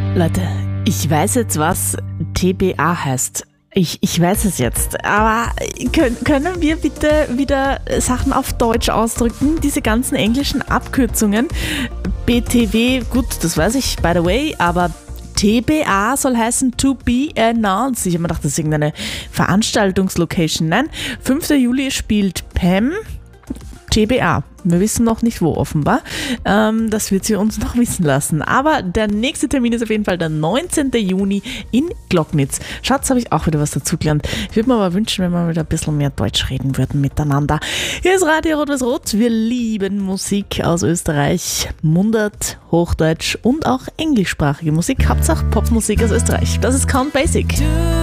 Leute, ich weiß jetzt, was TBA heißt. Ich weiß es jetzt, aber können wir bitte wieder Sachen auf Deutsch ausdrücken? Diese ganzen englischen Abkürzungen. BTW, gut, das weiß ich, by the way, aber TBA soll heißen To Be Announced. Ich habe mir gedacht, das ist irgendeine Veranstaltungslocation. Nein, 5. Juli spielt Pam TBA. Wir wissen noch nicht wo, offenbar. Das wird sie uns noch wissen lassen. Aber der nächste Termin ist auf jeden Fall der 19. Juni in Glocknitz. Schatz, habe ich auch wieder was dazugelernt. Ich würde mir aber wünschen, wenn wir wieder ein bisschen mehr Deutsch reden würden miteinander. Hier ist Radio Rot-Weiß-Rot. Wir lieben Musik aus Österreich. Mundart, Hochdeutsch und auch englischsprachige Musik. Hauptsache Popmusik aus Österreich. Das ist Count Basic.